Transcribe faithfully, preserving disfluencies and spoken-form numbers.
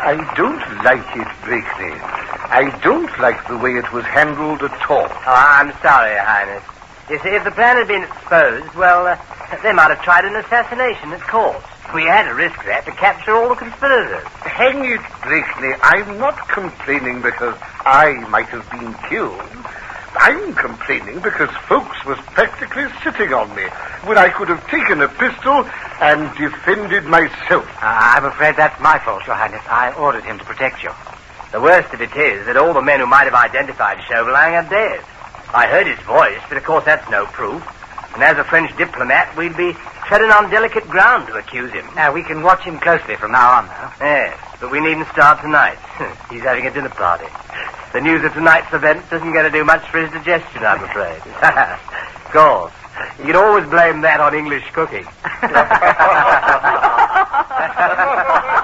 I don't like it, Blakeney. I don't like the way it was handled at all. Oh, I'm sorry, Your Highness. You see, if the plan had been exposed, well, uh, they might have tried an assassination at court. We had to risk that to capture all the conspirators. Hang it, Blakeney. I'm not complaining because I might have been killed. I'm complaining because folks was practically sitting on me when I could have taken a pistol and defended myself. Uh, I'm afraid that's my fault, Your Highness. I ordered him to protect you. The worst of it is that all the men who might have identified Chauvelin are dead. I heard his voice, but of course that's no proof. And as a French diplomat, we'd be treading on delicate ground to accuse him. Now, we can watch him closely from now on, though. Yes, but we needn't start tonight. He's having a dinner party. The news of tonight's event isn't going to do much for his digestion, I'm afraid. Of course. You can always blame that on English cooking.